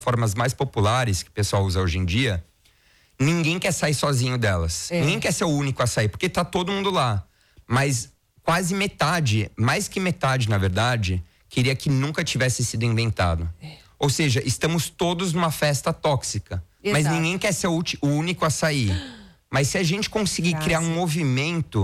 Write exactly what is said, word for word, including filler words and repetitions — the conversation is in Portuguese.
formas mais populares que o pessoal usa hoje em dia, ninguém quer sair sozinho delas. É. Ninguém quer ser o único a sair, porque tá todo mundo lá. Mas quase metade, mais que metade, na verdade, queria que nunca tivesse sido inventado. É. Ou seja, estamos todos numa festa tóxica. Exato. Mas ninguém quer ser o, o único a sair. Mas se a gente conseguir Graças. criar um movimento